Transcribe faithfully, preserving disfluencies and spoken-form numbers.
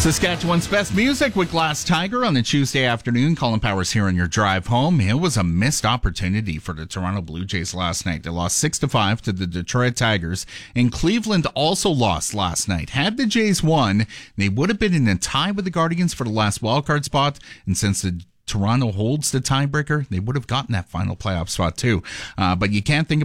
Saskatchewan's best music with Glass Tiger on the Tuesday afternoon. Colin Powers here on your drive home. It was a missed opportunity for the Toronto Blue Jays last night. They lost six to five to the Detroit Tigers, and Cleveland also lost last night. Had the Jays won, they would have been in a tie with the Guardians for the last wildcard spot, and since the Toronto holds the tiebreaker, they would have gotten that final playoff spot too. Uh, but you can't think